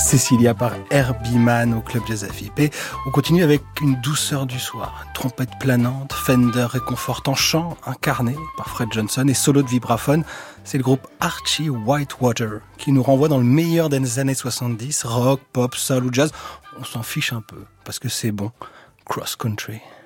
Cecilia par Herbie Mann au Club Jazz FIP. On continue avec une douceur du soir, une trompette planante, Fender réconfortant, chant incarné par Fred Johnson et solo de vibraphone. C'est le groupe Archie Whitewater qui nous renvoie dans le meilleur des années 70, rock, pop, soul ou jazz. On s'en fiche un peu parce que c'est bon. Cross Country.